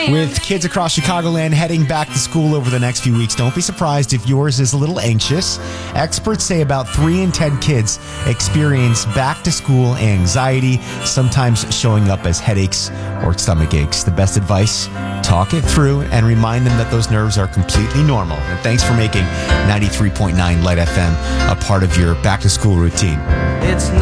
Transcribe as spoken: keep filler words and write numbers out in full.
With kids across Chicagoland heading back to school over the next few weeks, don't be surprised if yours is a little anxious. Experts say about three in ten kids experience back-to-school anxiety, sometimes showing up as headaches or stomach aches. The best advice, talk it through and remind them that those nerves are completely normal. And thanks for making ninety-three point nine Light F M a part of your back-to-school routine. It's